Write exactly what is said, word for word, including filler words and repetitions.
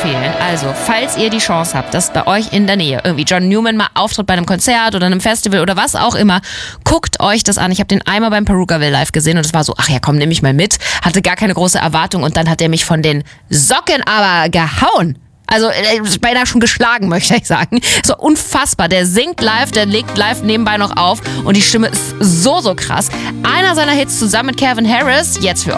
empfehlen. Also, falls ihr die Chance habt, dass bei euch in der Nähe irgendwie John Newman mal auftritt bei einem Konzert oder einem Festival oder was auch immer, guckt euch das an. Ich habe den einmal beim Perukaville live gesehen und es war so, ach ja, komm, nimm mich mal mit. Hatte gar keine große Erwartung und dann hat er mich von den Socken aber gehauen. Also äh, beinahe schon geschlagen, möchte ich sagen. So unfassbar. Der singt live, der legt live nebenbei noch auf und die Stimme ist so, so krass. Einer seiner Hits zusammen mit Calvin Harris, jetzt für